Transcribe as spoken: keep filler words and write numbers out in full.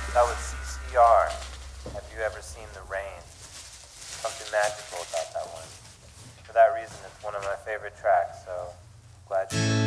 That was C C R. Have you ever seen the rain? Something magical about that one. For that reason, it's one of my favorite tracks, so glad you did.